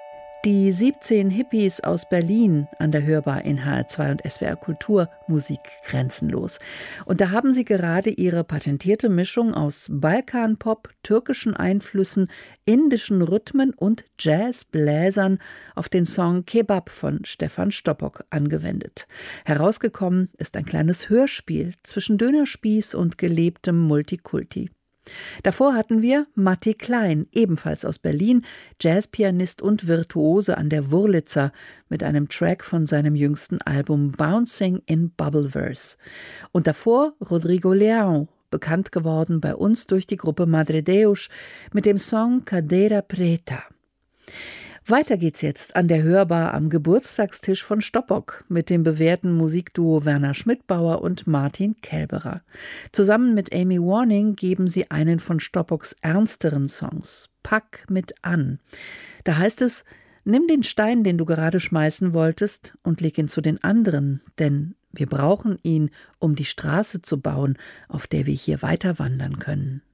Die 17 Hippies aus Berlin an der Hörbar in HR2 und SWR Kultur, Musik grenzenlos. Und da haben sie gerade ihre patentierte Mischung aus Balkanpop, türkischen Einflüssen, indischen Rhythmen und Jazzbläsern auf den Song Kebab von Stefan Stoppock angewendet. Herausgekommen ist ein kleines Hörspiel zwischen Dönerspieß und gelebtem Multikulti. Davor hatten wir Matti Klein, ebenfalls aus Berlin, Jazzpianist und Virtuose an der Wurlitzer, mit einem Track von seinem jüngsten Album Bouncing in Bubbleverse. Und davor Rodrigo Leão, bekannt geworden bei uns durch die Gruppe Madre Deus, mit dem Song Cadeira Preta. Weiter geht's jetzt an der Hörbar am Geburtstagstisch von Stoppock mit dem bewährten Musikduo Werner Schmidbauer und Martin Kelberer. Zusammen mit Amy Warning geben sie einen von Stoppocks ernsteren Songs, Pack mit an. Da heißt es, nimm den Stein, den du gerade schmeißen wolltest, und leg ihn zu den anderen, denn wir brauchen ihn, um die Straße zu bauen, auf der wir hier weiter wandern können.